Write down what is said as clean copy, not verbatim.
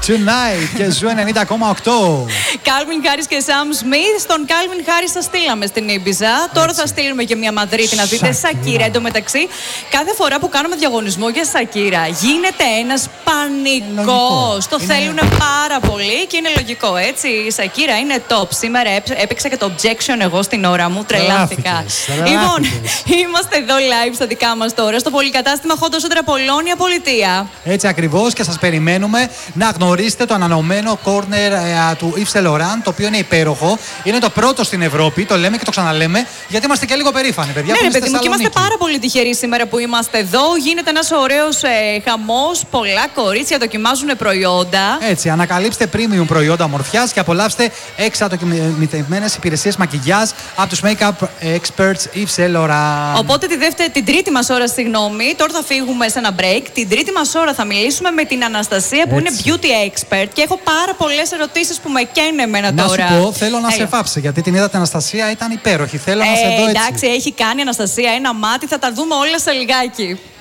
Tonight και Ζου 90,8. Κάλβιν Χάρις και Σαμ Σμιθ. Στον Κάλβιν Χάρις θα στείλαμε στην Ήμπιζα. Τώρα θα στείλουμε και μια Μαδρίτη να δείτε Σακύρα. Εν τω μεταξύ, κάθε φορά που κάνουμε διαγωνισμό για Σακύρα, γίνεται ένας πανικός. Το θέλουν πάρα πολύ και είναι λογικό, έτσι. Η Σακύρα είναι top. Σήμερα έπαιξα και το objection εγώ στην ώρα μου. Τρελάθηκα. Λοιπόν, είμαστε εδώ live στα δικά μας τώρα, στο πολυκατάστημα Χόντο Σέντρα Πολώνια Πολιτεία. Έτσι ακριβώς, και σας περιμένουμε να γνωρίσετε το ανανεωμένο corner του Yves Saint Laurent, το οποίο είναι υπέροχο. Είναι το πρώτο στην Ευρώπη, το λέμε και το ξαναλέμε, γιατί είμαστε και λίγο περήφανοι, παιδιά. Ναι, παιδί μου, και είμαστε πάρα πολύ τυχεροί σήμερα που είμαστε εδώ. Γίνεται ένας ωραίος χαμός. Πολλά κορίτσια δοκιμάζουν προϊόντα. Έτσι, ανακαλύψτε premium προϊόντα ομορφιάς και απολαύστε εξατομικευμένες υπηρεσίες μακιγιάζ από τους make-up experts Yves Saint Laurent. Οπότε την τρίτη μας ώρα, τώρα θα φύγουμε σε ένα break. Την τρίτη μας ώρα θα μιλήσουμε με την Αναστασία που είναι beauty expert και έχω πάρα πολλές ερωτήσεις που με καίνε εμένα τώρα. Να σου πω, θέλω να σε φάψει, γιατί την είδατε Αναστασία, ήταν υπέροχη. Θέλω να σε δω έτσι. Εντάξει, έχει κάνει Αναστασία ένα μάτι, θα τα δούμε όλα σε λιγάκι.